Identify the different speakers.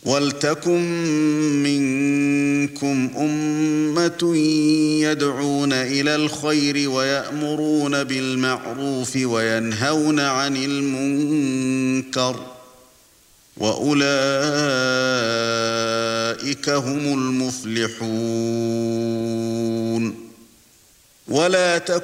Speaker 1: وَلْتَكُن مِّنكُمْ أُمَّةٌ يَدْعُونَ إِلَى الْخَيْرِ وَيَأْمُرُونَ بِالْمَعْرُوفِ وَيَنْهَوْنَ عَنِ الْمُنكَرِ وَأُولَئِكَ هُمُ الْمُفْلِحُونَ وَلَا